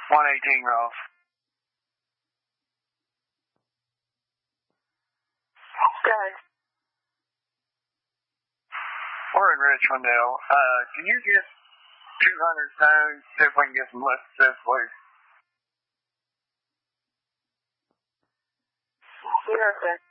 118 Ross. Okay. We're in Richmondale. Can you get 200 stones, see if we can get some lift this week? Yeah, okay.